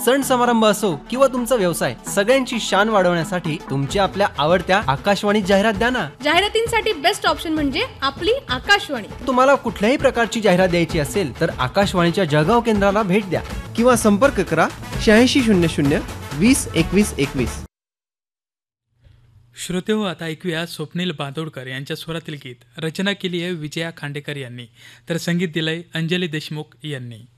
सण समारंभ असो किंवा तुमचा व्यवसाय, सगळ्यांची शान वाढवण्यासाठी तुमची आपल्या आवडत्या आकाशवाणी जाहिरात द्या ना. जाहिरातींसाठी बेस्ट ऑप्शन म्हणजे आपली आकाशवाणी. तुम्हाला कुठल्याही प्रकारची जाहिरात द्यायची असेल तर आकाशवाणीच्या जळगाव केंद्राला भेट द्या किंवा संपर्क करा 8600 20 21 21. श्रोते हो, आता ऐकूया स्वप्नील बांदोडकर यांच्या स्वरातील गीत. रचना केली आहे विजया खांडेकर यांनी, तर संगीत दिलंय अंजली देशमुख यांनी.